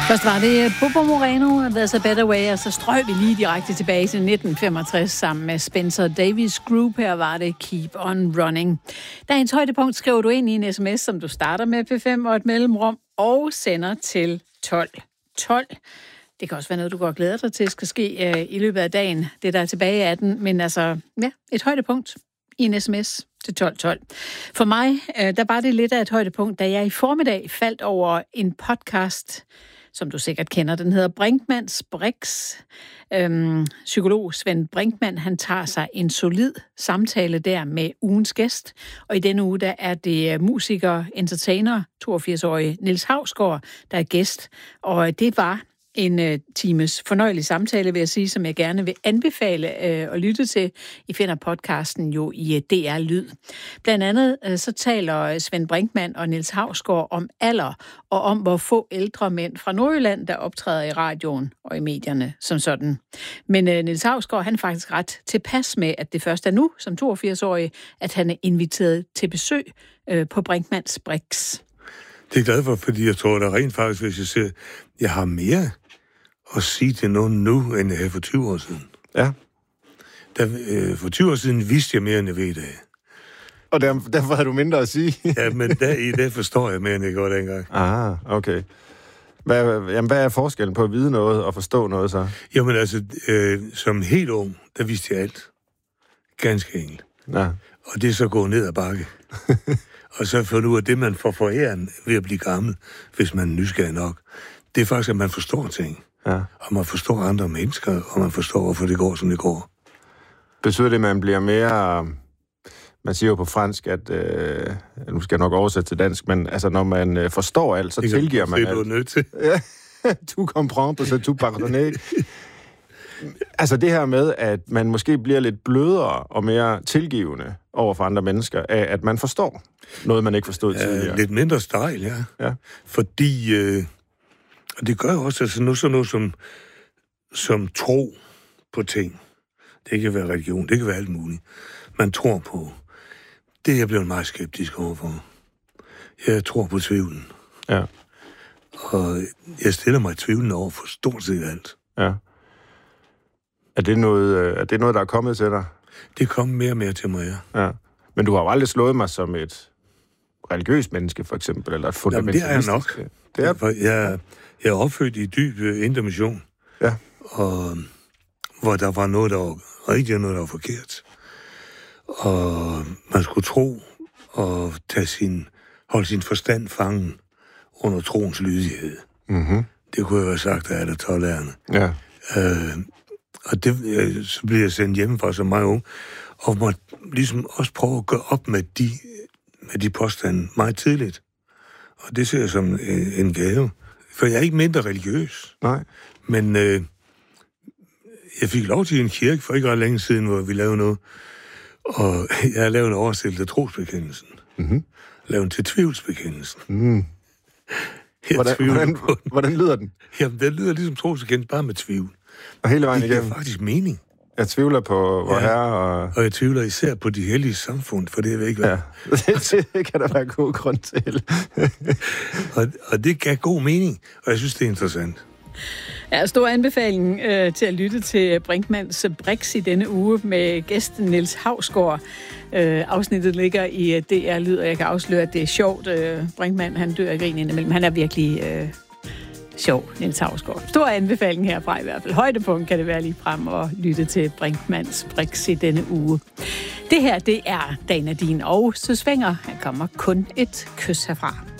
Først var det Bobo Moreno, There's a Better Way, og så strøg vi lige direkte tilbage til 1965 sammen med Spencer Davis Group. Her var det Keep on Running. Dagens højdepunkt skriver du ind i en sms, som du starter med P5 og et mellemrum, og sender til 1212. Det kan også være noget, du går og glæder dig til, skal ske i løbet af dagen. Det der er tilbage af den, men altså, ja, et højdepunkt i en sms til 1212. For mig, der var det lidt af et højdepunkt, da jeg i formiddag faldt over en podcast, som du sikkert kender. Den hedder Brinkmanns Brix. Psykolog Svend Brinkmann, han tager sig en solid samtale der med ugens gæst. Og i denne uge, der er det musiker, entertainer, 82-årige Niels Hausgaard, der er gæst. Og det var en times fornøjelig samtale, vil jeg sige, som jeg gerne vil anbefale at lytte til. I finder podcasten jo i DR Lyd. Blandt andet så taler Svend Brinkmann og Niels Hausgaard om alder, og om hvor få ældre mænd fra Nordjylland, der optræder i radioen og i medierne som sådan. Men Niels Hausgaard, han er faktisk ret tilpas med, at det først er nu, som 82-årig, at han er inviteret til besøg på Brinkmanns Brix. Det er jeg glad for, fordi jeg tror, der rent faktisk, hvis jeg ser, jeg har mere at sige til nogen nu, end jeg havde for 20 år siden. Ja. For 20 år siden vidste jeg mere, end jeg ved i dag. Og derfor har du mindre at sige? Ja, men i dag forstår jeg mere, end jeg gjorde dengang. Aha, okay. Hvad er forskellen på at vide noget og forstå noget så? Jamen altså, som helt ung, der vidste jeg alt. Ganske enkelt. Ja. Og det er så gået ned ad bakke. Og så for nu, at det, man får for æren ved at blive gammel, hvis man er nysgerrig nok, det er faktisk, at man forstår ting. Ja. Og man forstår andre mennesker, og man forstår, hvorfor det går, som det går. Betyder det, at man bliver mere... Man siger jo på fransk, at... nu skal jeg nok oversætte til dansk, men altså, når man forstår alt, så tilgiver man alt. Det er du nødt til. Ja, tu comprends, så tu pardonner. Altså det her med, at man måske bliver lidt blødere og mere tilgivende over for andre mennesker, af at man forstår noget, man ikke forstod tidligere. Lidt mindre stejl, ja. Fordi, og det gør jo også altså sådan noget som tro på ting. Det kan være religion, det kan være alt muligt. Man tror på. Det er jeg blevet meget skeptisk overfor. Jeg tror på tvivlen. Ja. Og jeg stiller mig tvivlen over for stort set alt. Ja. Er det noget, der er kommet til dig? Det kom mere og mere til mig, ja. Ja. Men du har jo aldrig slået mig som et religiøst menneske, for eksempel, eller et fundamentalistisk. Jamen, det er jeg nok. Det er... Jeg er opfødt i dyb indre mission. Ja. Og hvor der var noget, der var rigtigt, og noget, der var forkert. Og man skulle tro og holde sin forstand fangen under troens lydighed. Mm-hmm. Det kunne jeg have sagt af alle 12'erne. Ja. Og så blev jeg sendt hjemmefra som meget ung, og måtte ligesom også prøve at gøre op med de påstande meget tidligt. Og det ser jeg som en gave. For jeg er ikke mindre religiøs. Nej. Men jeg fik lov til en kirke for ikke ret længe siden, hvor vi lavede noget. Og jeg har lavet en oversættelse af trosbekendelsen. Mm-hmm. Lavet en til tvivlsbekendelsen. Mm. Hvordan lyder den? Jamen, den lyder ligesom trosbekendelsen, bare med tvivl. Og hele vejen igennem? Det er faktisk mening. Jeg tvivler på vor Herre. Og jeg tvivler især på de hellige samfund, for det er ikke værd. Ja, det kan der være god grund til. og det gav god mening, og jeg synes, det er interessant. Ja, stor anbefaling til at lytte til Brinkmanns Brix i denne uge med gæsten Niels Hausgaard. Afsnittet ligger i DR Lyd, og jeg kan afsløre, at det er sjovt. Brinkmann, han dør af grin indimellem. Han er virkelig sjov, Niels Hausgaard. Stor anbefaling herfra i hvert fald. Højdepunkt kan det være lige frem og lytte til Brinkmanns Brix i denne uge. Det her, det er Dagen er din, og så svinger. Han kommer kun et kys herfra.